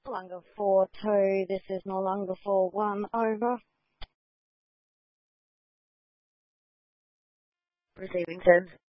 No longer 4-2. This is no longer 4-1. Over. Receiving 10.